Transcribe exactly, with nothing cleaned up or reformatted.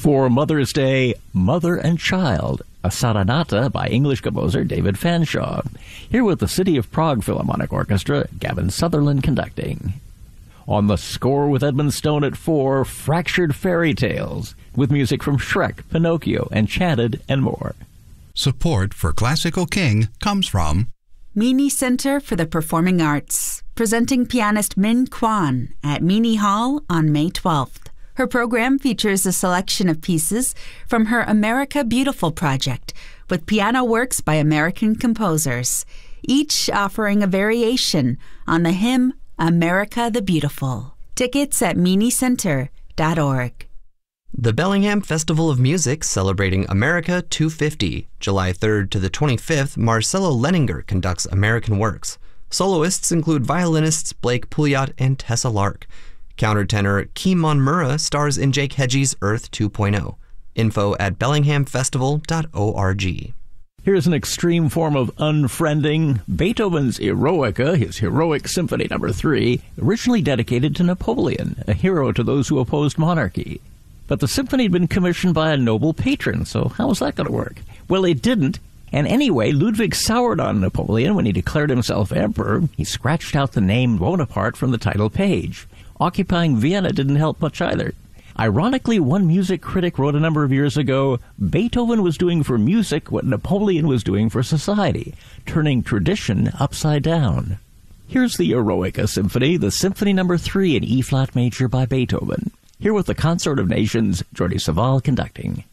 For Mother's Day, Mother and Child, a Serenata by English composer David Fanshawe. Here with the City of Prague Philharmonic Orchestra, Gavin Sutherland conducting. On the score with Edmund Stone at four, Fractured Fairy Tales, with music from Shrek, Pinocchio, Enchanted, and more. Support for Classical King comes from Meany Center for the Performing Arts, presenting pianist Min Kwan at Meany Hall on May twelfth. Her program features a selection of pieces from her America Beautiful project, with piano works by American composers, each offering a variation on the hymn America the Beautiful. Tickets at meany center dot org. The Bellingham Festival of Music celebrating America two fifty. July third to the twenty-fifth, Marcelo Leninger conducts American works. Soloists include violinists Blake Pouliot and Tessa Lark. Countertenor Kim Monmurra stars in Jake Hedges' Earth two point oh. Info at bellingham festival dot org. Here's an extreme form of unfriending. Beethoven's Eroica, his heroic symphony number three, originally dedicated to Napoleon, a hero to those who opposed monarchy. But the symphony had been commissioned by a noble patron, so how was that going to work? Well, it didn't. And anyway, Ludwig soured on Napoleon when he declared himself emperor. He scratched out the name Bonaparte from the title page. Occupying Vienna didn't help much either. Ironically, one music critic wrote a number of years ago, Beethoven was doing for music what Napoleon was doing for society, turning tradition upside down. Here's the Eroica Symphony, the Symphony number three in E-flat major by Beethoven. Here with the Consort of Nations, Jordi Savall conducting.